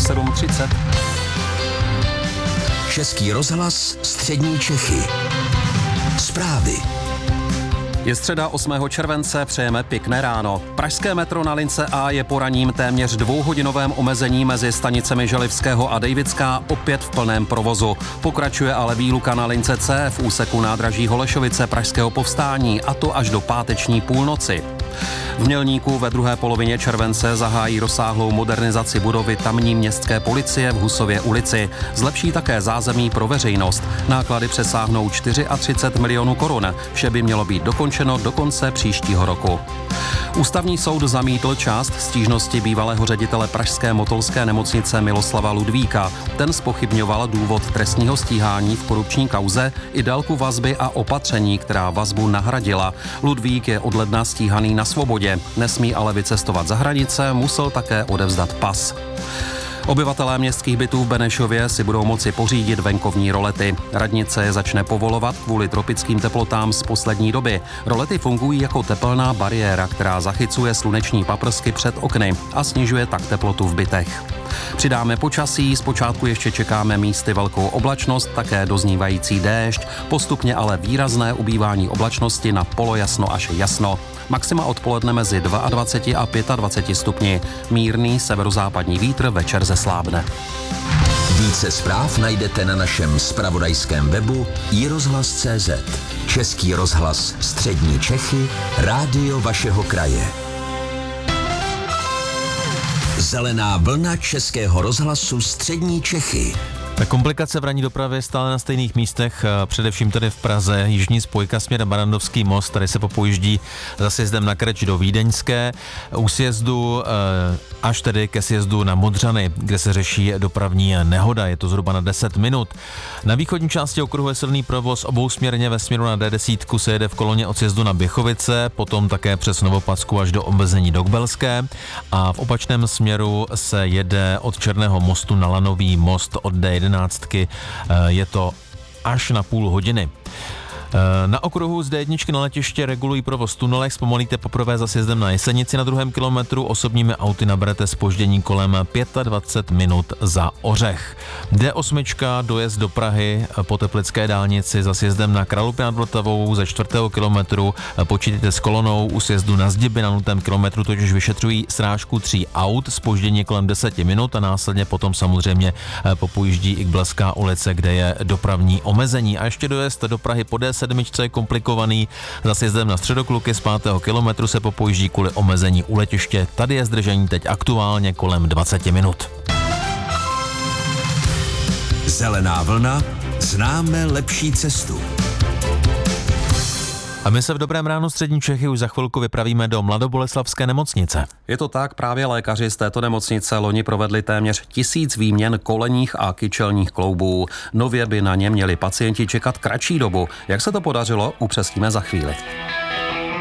7:30. Český rozhlas Střední Čechy. Zprávy. Je středa 8. července, přejeme pěkné ráno. Pražské metro na lince A je po ranním téměř dvouhodinovém omezení mezi stanicemi Želivského a Dejvická opět v plném provozu. Pokračuje ale výluka na lince C v úseku nádraží Holešovice Pražského povstání, a to až do páteční půlnoci. V Mělníku ve druhé polovině července zahájí rozsáhlou modernizaci budovy tamní městské policie v Husově ulici. Zlepší také zázemí pro veřejnost. Náklady přesáhnou 34 milionů korun. Vše by mělo být dokončeno do konce příštího roku. Ústavní soud zamítl část stížnosti bývalého ředitele pražské motolské nemocnice Miloslava Ludvíka. Ten zpochybňoval důvod trestního stíhání v korupční kauze i délku vazby a opatření, která vazbu nahradila. Ludvík je od ledna stíhaný na svobodě. Nesmí ale vycestovat za hranice, musel také odevzdat pas. Obyvatelé městských bytů v Benešově si budou moci pořídit venkovní rolety. Radnice je začne povolovat kvůli tropickým teplotám z poslední doby. Rolety fungují jako tepelná bariéra, která zachycuje sluneční paprsky před okny a snižuje tak teplotu v bytech. Přidáme počasí, zpočátku ještě čekáme místy velkou oblačnost, také doznívající déšť, postupně ale výrazné ubývání oblačnosti na polojasno až jasno. Maxima odpoledne mezi 22 a 25 stupni. Mírný severozápadní vítr večer zeslábne. Více zpráv najdete na našem zpravodajském webu iRozhlas.cz. Český rozhlas Střední Čechy, rádio vašeho kraje. Zelená vlna Českého rozhlasu Střední Čechy. Komplikace v ranní dopravě stále na stejných místech, především tady v Praze. Jižní spojka směr Barrandovský most, tady se popojíždí za sjezdem na Krč do Vídeňské, u sjezdu až tedy ke sjezdu na Modřany, kde se řeší dopravní nehoda, je to zhruba na 10 minut. Na východní části okruhu je silný provoz obousměrně, ve směru na D10 se jede v koloně od sjezdu na Běchovice, potom také přes Novopacku až do omezení Dokbelské a v opačném směru se jede od Černého mostu na Lanový most od D11. Je to až na půl hodiny. Na okruhu z D1 na letiště regulují provoz v tunelech, zpomalíte poprvé za sjezdem na Jesenici na 2. kilometru, osobními auty naberete zpoždění kolem 25 minut za Ořech. D8 dojezd do Prahy po Teplické dálnici za sjezdem na Kralupy nad Vltavou ze 4. kilometru, počítejte s kolonou, u sjezdu na Zdiby na 0. kilometru totiž vyšetřují srážku 3 aut, zpoždění kolem 10 minut a následně potom samozřejmě popojíždí i Bleská ulice, kde je dopravní omezení. A ještě dojezd do Prahy po D7 je komplikovaný. Za sjezdem na Středokluky z 5. kilometru se popojíždí kvůli omezení u letiště. Tady je zdržení teď aktuálně kolem 20 minut. Zelená vlna, známe lepší cestu. A my se v Dobrém ránu Střední Čechy už za chvilku vypravíme do Mladoboleslavské nemocnice. Je to tak, právě lékaři z této nemocnice loni provedli téměř 1000 výměn kolenních a kyčelních kloubů. Nově by na ně měli pacienti čekat kratší dobu. Jak se to podařilo, upřesníme za chvíli.